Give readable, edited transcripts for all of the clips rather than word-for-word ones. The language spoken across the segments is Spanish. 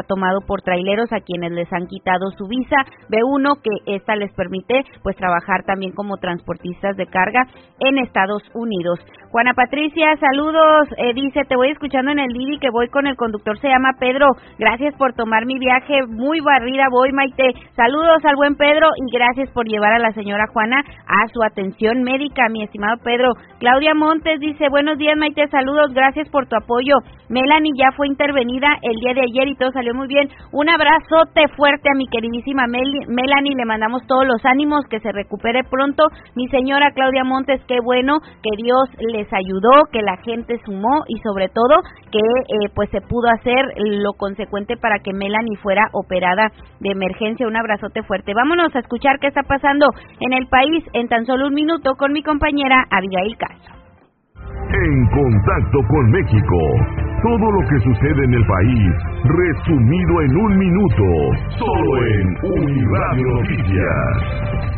tomado por traileros a quienes les han quitado su visa B1, que esta les permite pues trabajar también como transportistas de carga en Estados Unidos. Juana Patricia, saludos, dice, te voy escuchando en el Didi que voy con el conductor, se llama Pedro, gracias por tomar mi viaje, muy barrida voy, Maite, saludos al buen Pedro y gracias por llevar a la señora Juana a su atención médica, mi estimado Pedro. Claudia Montes dice, buenos días Maite, saludos, gracias por tu apoyo. Melanie ya fue intervenida el día de ayer y todo salió muy bien. Un abrazote fuerte a mi queridísima Melanie, le mandamos todos los ánimos, que se recupere pronto. Mi señora Claudia Montes, qué bueno que Dios les ayudó, que la gente sumó y sobre todo que pues se pudo hacer lo consecuente para que Melanie fuera operada de emergencia. Un abrazote fuerte. Vámonos a escuchar qué está pasando en el país en tan solo un minuto con mi compañera Abigail Castro. En contacto con México, todo lo que sucede en el país, resumido en un minuto, solo en Uniradio Noticias.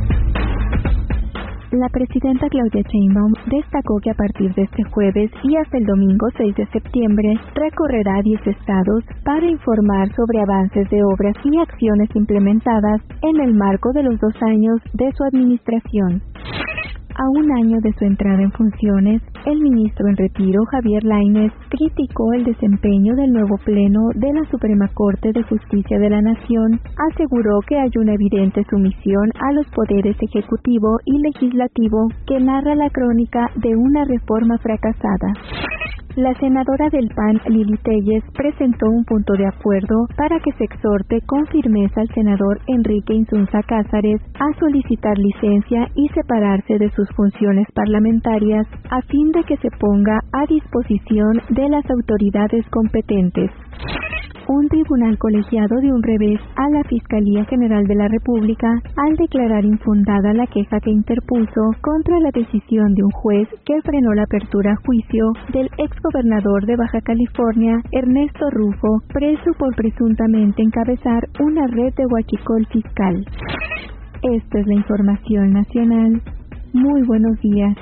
La presidenta Claudia Sheinbaum destacó que a partir de este jueves y hasta el domingo 6 de septiembre recorrerá 10 estados para informar sobre avances de obras y acciones implementadas en el marco de los 2 años de su administración. A un año de su entrada en funciones, el ministro en retiro, Javier Lainez, criticó el desempeño del nuevo Pleno de la Suprema Corte de Justicia de la Nación, aseguró que hay una evidente sumisión a los poderes ejecutivo y legislativo que narra la crónica de una reforma fracasada. La senadora del PAN, Lili Telles, presentó un punto de acuerdo para que se exhorte con firmeza al senador Enrique Insunza Cázares a solicitar licencia y separarse de sus funciones parlamentarias a fin de que se ponga a disposición de las autoridades competentes. Un tribunal colegiado dio un revés a la Fiscalía General de la República al declarar infundada la queja que interpuso contra la decisión de un juez que frenó la apertura a juicio del exgobernador de Baja California, Ernesto Rufo, preso por presuntamente encabezar una red de huachicol fiscal. Esta es la información nacional. Muy buenos días.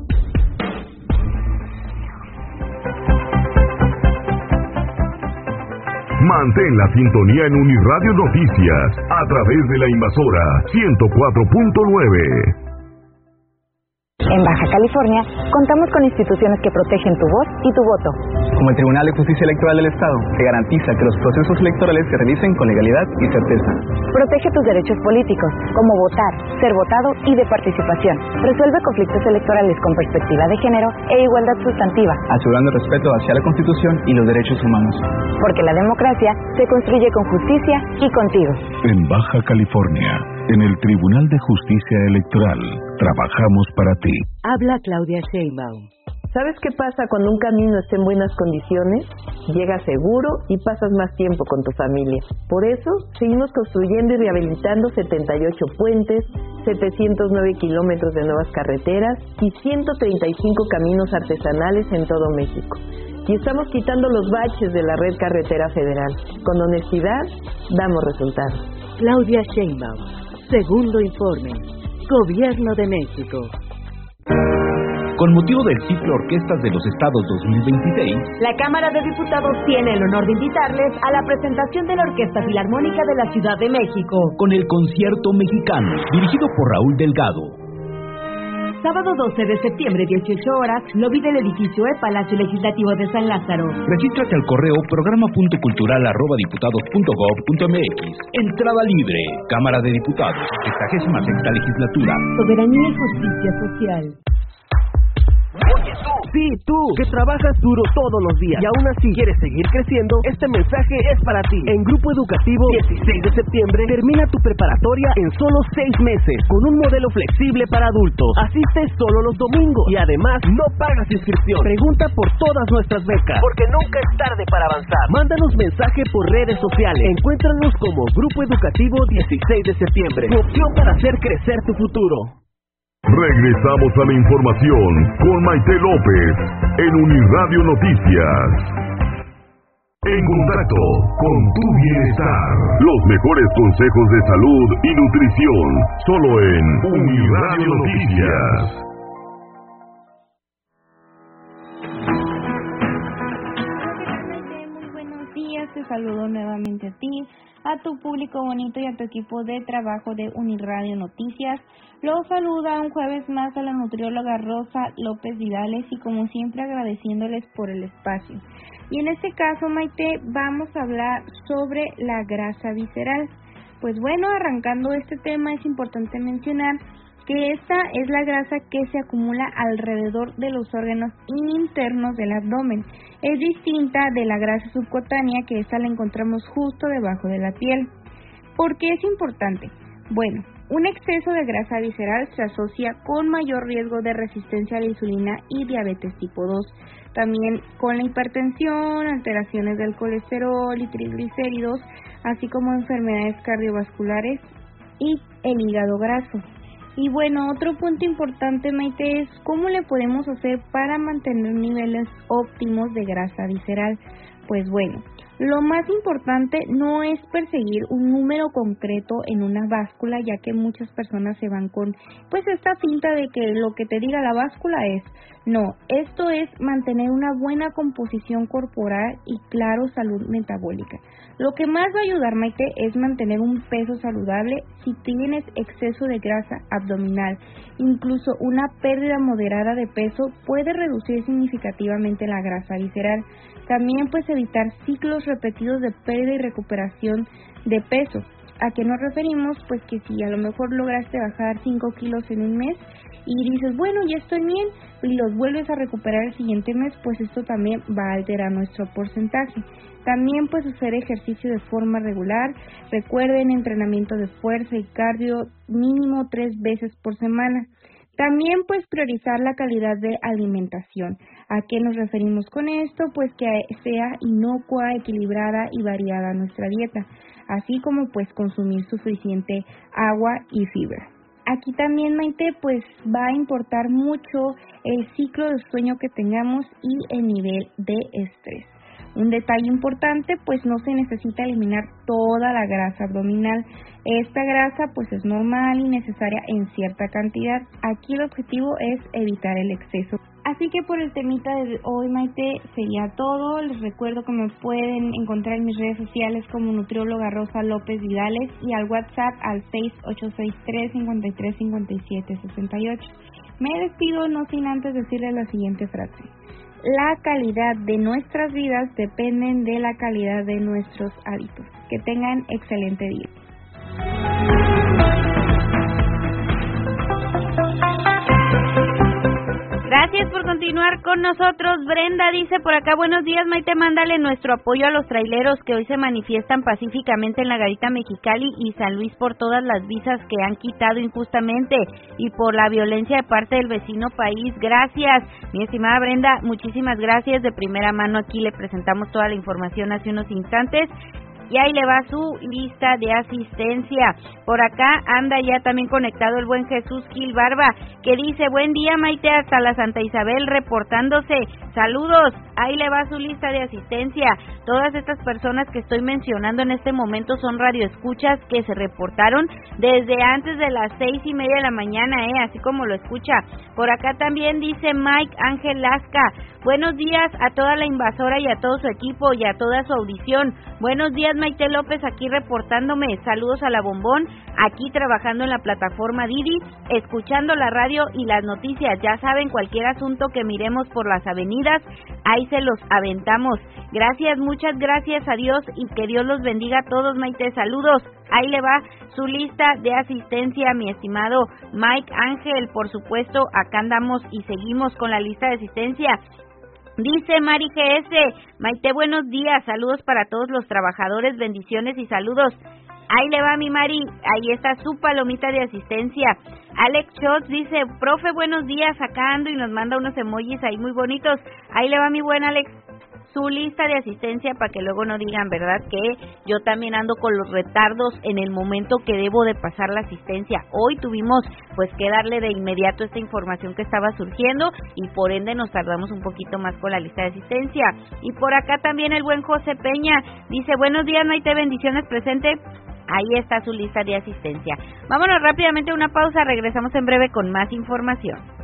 Mantén la sintonía en Uniradio Noticias a través de la invasora 104.9. En Baja California, contamos con instituciones que protegen tu voz y tu voto. Como el Tribunal de Justicia Electoral del Estado, que garantiza que los procesos electorales se realicen con legalidad y certeza. Protege tus derechos políticos, como votar, ser votado y de participación. Resuelve conflictos electorales con perspectiva de género e igualdad sustantiva, asegurando el respeto hacia la Constitución y los derechos humanos. Porque la democracia se construye con justicia y contigo. En Baja California, en el Tribunal de Justicia Electoral, trabajamos para ti. Habla Claudia Sheinbaum. ¿Sabes qué pasa cuando un camino está en buenas condiciones? Llegas seguro y pasas más tiempo con tu familia. Por eso, seguimos construyendo y rehabilitando 78 puentes, 709 kilómetros de nuevas carreteras y 135 caminos artesanales en todo México. Y estamos quitando los baches de la red carretera federal. Con honestidad, damos resultados. Claudia Sheinbaum. Segundo informe. Gobierno de México. Con motivo del ciclo Orquestas de los Estados 2026, la Cámara de Diputados tiene el honor de invitarles a la presentación de la Orquesta Filarmónica de la Ciudad de México, con el Concierto Mexicano, dirigido por Raúl Delgado. Sábado 12 de septiembre, 18 horas, lobby del edificio Palacio Legislativo de San Lázaro. Regístrate al correo programa.cultural@diputados.gov.mx. Entrada libre. Cámara de Diputados, 66ª Legislatura. Soberanía y justicia social. Oye tú, sí tú, que trabajas duro todos los días y aún así quieres seguir creciendo, este mensaje es para ti. En Grupo Educativo 16 de septiembre termina tu preparatoria en solo 6 meses con un modelo flexible para adultos. Asistes solo los domingos y además no pagas inscripción. Pregunta por todas nuestras becas, porque nunca es tarde para avanzar. Mándanos mensaje por redes sociales. Encuéntranos como Grupo Educativo 16 de septiembre. Tu opción para hacer crecer tu futuro. Regresamos a la información con Maite López en Uniradio Noticias. En contacto con tu bienestar. Los mejores consejos de salud y nutrición, solo en Uniradio Noticias. saludo nuevamente a ti, a tu público bonito y a tu equipo de trabajo de Uniradio Noticias. Los saluda un jueves más a la nutrióloga Rosa López Vidales y como siempre agradeciéndoles por el espacio. Y en este caso, Maite, vamos a hablar sobre la grasa visceral. Pues bueno, arrancando este tema es importante mencionar que esta es la grasa que se acumula alrededor de los órganos internos del abdomen. Es distinta de la grasa subcutánea, que esta la encontramos justo debajo de la piel. ¿Por qué es importante? Bueno, un exceso de grasa visceral se asocia con mayor riesgo de resistencia a la insulina y diabetes tipo 2. También con la hipertensión, alteraciones del colesterol y triglicéridos, así como enfermedades cardiovasculares y el hígado graso. Y bueno, otro punto importante, Maite, es cómo le podemos hacer para mantener niveles óptimos de grasa visceral. Pues bueno, lo más importante no es perseguir un número concreto en una báscula, ya que muchas personas se van con pues esta finta de que lo que te diga la báscula es. No, esto es mantener una buena composición corporal y claro, salud metabólica. Lo que más va a ayudar, Maite, es mantener un peso saludable si tienes exceso de grasa abdominal. Incluso una pérdida moderada de peso puede reducir significativamente la grasa visceral. También pues evitar ciclos repetidos de pérdida y recuperación de peso. ¿A qué nos referimos? Pues que si a lo mejor lograste bajar 5 kilos en un mes y dices, bueno, ya estoy bien, y los vuelves a recuperar el siguiente mes, pues esto también va a alterar nuestro porcentaje. También pues hacer ejercicio de forma regular. Recuerden, entrenamiento de fuerza y cardio mínimo 3 veces por semana. También pues priorizar la calidad de alimentación. ¿A qué nos referimos con esto? Pues que sea inocua, equilibrada y variada nuestra dieta, así como pues consumir suficiente agua y fibra. Aquí también, Maite, pues va a importar mucho el ciclo de sueño que tengamos y el nivel de estrés. Un detalle importante, pues no se necesita eliminar toda la grasa abdominal. Esta grasa pues es normal y necesaria en cierta cantidad. Aquí el objetivo es evitar el exceso. Así que por el temita de hoy, Maite, sería todo. Les recuerdo que me pueden encontrar en mis redes sociales como nutrióloga Rosa López Vidales y al WhatsApp al 6863-535768. Me despido no sin antes decirles la siguiente frase. La calidad de nuestras vidas dependen de la calidad de nuestros hábitos. Que tengan excelente día. Gracias por continuar con nosotros. Brenda dice por acá, buenos días, Maite, mándale nuestro apoyo a los traileros que hoy se manifiestan pacíficamente en la Garita Mexicali y San Luis por todas las visas que han quitado injustamente y por la violencia de parte del vecino país. Gracias, mi estimada Brenda, muchísimas gracias. De primera mano aquí le presentamos toda la información hace unos instantes. Y ahí le va su lista de asistencia. Por acá anda ya también conectado el buen Jesús Gil Barba, que dice, buen día, Maite, hasta la Santa Isabel reportándose. Saludos, ahí le va su lista de asistencia. Todas estas personas que estoy mencionando en este momento son radioescuchas que se reportaron desde antes de las 6:30 de la mañana, así como lo escucha. Por acá también dice Mike Ángel Lasca, buenos días a toda la invasora y a todo su equipo y a toda su audición. Buenos días, Maite López, aquí reportándome. Saludos a la Bombón, aquí trabajando en la plataforma Didi, escuchando la radio y las noticias. Ya saben, cualquier asunto que miremos por las avenidas, ahí se los aventamos. Gracias, muchas gracias a Dios y que Dios los bendiga a todos, Maite. Saludos. Ahí le va su lista de asistencia, mi estimado Mike Ángel. Por supuesto, acá andamos y seguimos con la lista de asistencia. Dice Mari GS, Maite, buenos días, saludos para todos los trabajadores, bendiciones y saludos. Ahí le va mi Mari, ahí está su palomita de asistencia. Alex Schotz dice, profe, buenos días, acá ando y nos manda unos emojis ahí muy bonitos. Ahí le va mi buen Alex, su lista de asistencia para que luego no digan, ¿verdad? Que yo también ando con los retardos en el momento que debo de pasar la asistencia. Hoy tuvimos pues que darle de inmediato esta información que estaba surgiendo y por ende nos tardamos un poquito más con la lista de asistencia. Y por acá también el buen José Peña dice, buenos días, Maite, bendiciones, presente. Ahí está su lista de asistencia. Vámonos rápidamente a una pausa, regresamos en breve con más información.